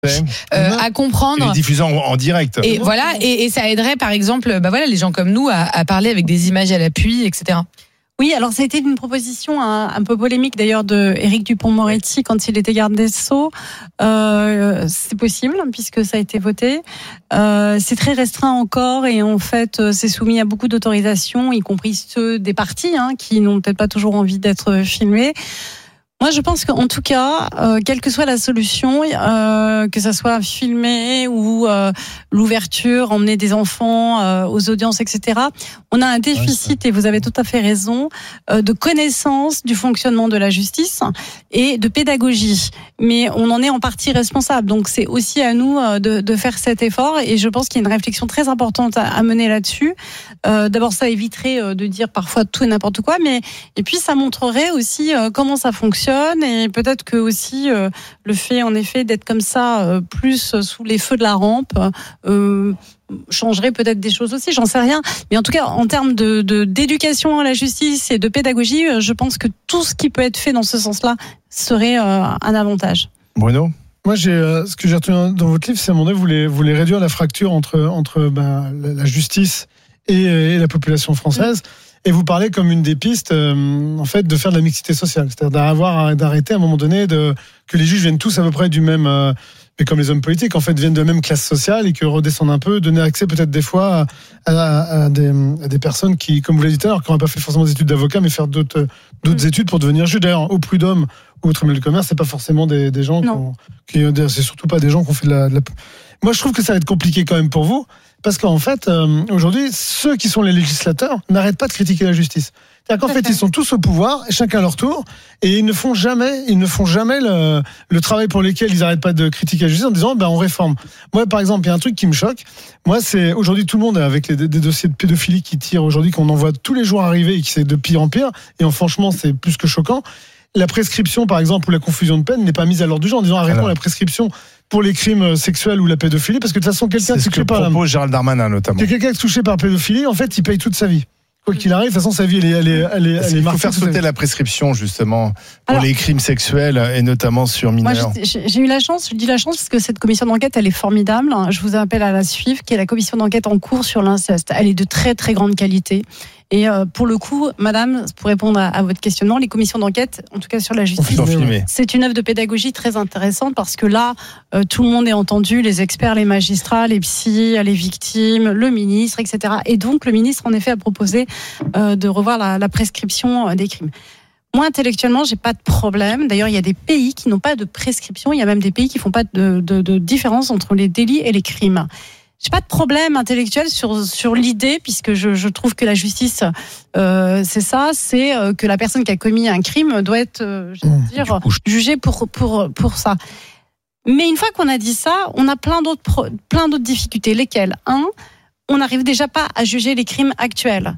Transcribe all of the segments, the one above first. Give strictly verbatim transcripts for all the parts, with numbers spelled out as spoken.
euh, à comprendre. Et diffusant en, en direct. Et voilà, et, et ça aiderait par exemple, bah voilà, les gens comme nous à, à parler avec des images à l'appui, et cetera. Oui, alors ça a été une proposition un, un peu polémique d'ailleurs de Éric Dupond-Moretti quand il était garde des Sceaux. Euh, c'est possible puisque ça a été voté. Euh, c'est très restreint encore et en fait c'est soumis à beaucoup d'autorisations, y compris ceux des partis hein, qui n'ont peut-être pas toujours envie d'être filmés. Moi, je pense qu'en tout cas, euh, quelle que soit la solution, euh, que ça soit filmé ou euh, l'ouverture, emmener des enfants euh, aux audiences, et cetera, on a un déficit, et vous avez tout à fait raison, euh, de connaissance du fonctionnement de la justice et de pédagogie. Mais on en est en partie responsable. Donc, c'est aussi à nous euh, de, de faire cet effort. Et je pense qu'il y a une réflexion très importante à, à mener là-dessus. Euh, d'abord, ça éviterait euh, de dire parfois tout et n'importe quoi, mais et puis ça montrerait aussi euh, comment ça fonctionne. Et peut-être que aussi euh, le fait en effet d'être comme ça euh, plus sous les feux de la rampe euh, changerait peut-être des choses aussi, j'en sais rien. Mais en tout cas, en termes de, de d'éducation à la justice et de pédagogie, je pense que tout ce qui peut être fait dans ce sens-là serait euh, un avantage. Bruno ? Moi, j'ai, euh, ce que j'ai retenu dans votre livre, c'est à un moment donné, vous voulez, vous voulez réduire la fracture entre, entre ben, la, la justice et, et la population française. Mmh. Et vous parlez comme une des pistes, euh, en fait, de faire de la mixité sociale, c'est-à-dire d'avoir, d'arrêter à un moment donné de que les juges viennent tous à peu près du même, euh, mais comme les hommes politiques, en fait, viennent de la même classe sociale et que redescendent un peu, donner accès peut-être des fois à, à, à, des, à des personnes qui, comme vous l'avez dit tout à l'heure, qui n'ont pas fait forcément des études d'avocat, mais faire d'autres, d'autres mmh. études pour devenir juge. D'ailleurs, au prud'homme ou au tribunal de commerce, c'est pas forcément des, des gens qui, qui, c'est surtout pas des gens qui ont fait de la, de la. Moi, je trouve que ça va être compliqué quand même pour vous. Parce qu'en fait, euh, aujourd'hui, ceux qui sont les législateurs n'arrêtent pas de critiquer la justice. C'est-à-dire qu'en fait, ils sont tous au pouvoir, chacun à leur tour, et ils ne font jamais, ils ne font jamais le, le travail pour lequel ils n'arrêtent pas de critiquer la justice en disant, ben, on réforme. Moi, par exemple, il y a un truc qui me choque. Moi, c'est aujourd'hui tout le monde avec les, des dossiers de pédophilie qui tirent aujourd'hui, qu'on en voit tous les jours arriver et qui c'est de pire en pire. Et en, franchement, c'est plus que choquant. La prescription, par exemple, ou la confusion de peine n'est pas mise à l'ordre du jour en disant, arrêtons Alors. la prescription pour les crimes sexuels ou la pédophilie, parce que de toute façon, quelqu'un c'est touché ce que par propose Gérald Darmanin notamment. Quelqu'un qui est touché par la pédophilie, en fait, il paye toute sa vie. Quoi qu'il arrive, de toute façon, sa vie, elle est, elle est, elle est, elle est il faut faire sauter la prescription, justement, pour Alors, les crimes sexuels et notamment sur mineurs. Moi, j'ai, j'ai eu la chance, je dis la chance parce que cette commission d'enquête, elle est formidable. Je vous appelle à la suivre, qui est la commission d'enquête en cours sur l'inceste. Elle est de très, très grande qualité. Et euh, pour le coup, madame, pour répondre à, à votre questionnement, les commissions d'enquête, en tout cas sur la justice, c'est une œuvre de pédagogie très intéressante parce que là, euh, tout le monde est entendu, les experts, les magistrats, les psys, les victimes, le ministre, et cetera. Et donc, le ministre, en effet, a proposé euh, de revoir la, la prescription des crimes. Moi, intellectuellement, j'ai pas de problème. D'ailleurs, il y a des pays qui n'ont pas de prescription. Il y a même des pays qui font pas de, de, de différence entre les délits et les crimes. J'ai pas de problème intellectuel sur sur l'idée, puisque je, je trouve que la justice, euh, c'est ça, c'est euh, que la personne qui a commis un crime doit être, euh, je veux mmh, dire, jugée pour pour pour ça. Mais une fois qu'on a dit ça, on a plein d'autres pro, plein d'autres difficultés. Lesquelles ? Un, on n'arrive déjà pas à juger les crimes actuels.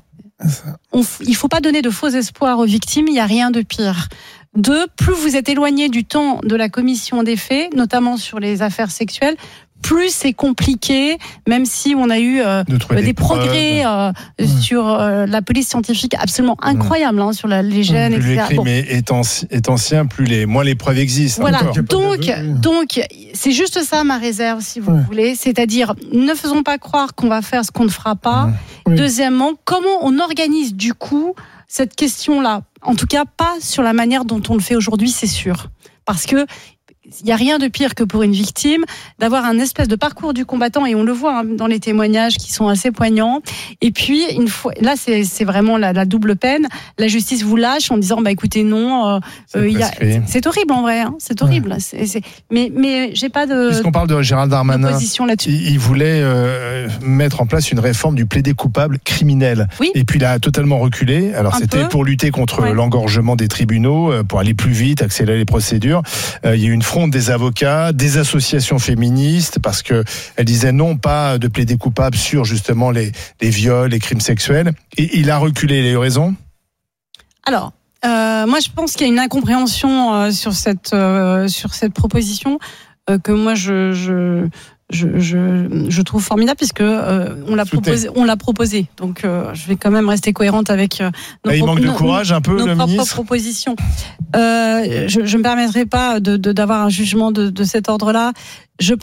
On, il faut pas donner de faux espoirs aux victimes. Il y a rien de pire. Deux, plus vous êtes éloigné du temps de la commission des faits, notamment sur les affaires sexuelles, plus c'est compliqué, même si on a eu euh, des, des progrès euh, mmh. sur euh, la police scientifique absolument incroyable, hein, sur la, les gènes, plus et cetera. Plus le crime bon. est, anci- est ancien, plus les, moins les preuves existent. Voilà, encore. donc, donc c'est juste ça ma réserve, si vous ouais. voulez, c'est-à-dire ne faisons pas croire qu'on va faire ce qu'on ne fera pas. Mmh. Oui. Deuxièmement, comment on organise du coup cette question-là ? En tout cas, pas sur la manière dont on le fait aujourd'hui, c'est sûr. Parce que il n'y a rien de pire que pour une victime d'avoir un espèce de parcours du combattant, et on le voit hein, dans les témoignages qui sont assez poignants. Et puis, une fois, là, c'est, c'est vraiment la, la double peine. La justice vous lâche en disant, bah écoutez, non, euh, euh, y a, c'est horrible en vrai, hein, c'est horrible. Ouais. C'est, c'est, mais, mais j'ai pas de. Puisqu'on parle de Gérald Darmanin, de position là-dessus. Il, il voulait euh, mettre en place une réforme du plaidé coupable criminel. Oui. Et puis il a totalement reculé. Alors un c'était peu. Pour lutter contre ouais. l'engorgement des tribunaux, pour aller plus vite, accélérer les procédures. Euh, il y a eu une fronde des avocats, des associations féministes, parce que elles disaient non, pas de plaider coupable sur justement les, les viols, les crimes sexuels. Et il a reculé, il a eu raison ? Alors, euh, moi je pense qu'il y a une incompréhension euh, sur cette euh, sur cette proposition euh, que moi je je je, je, je trouve formidable puisque euh, on l'a proposé, on l'a proposé. Donc, euh, je vais quand même rester cohérente avec euh, nos, ah, il manque de nos, courage un peu, nos le propres ministre. propositions. Euh, je ne me permettrai pas de, de, d'avoir un jugement de, de cet ordre-là. Je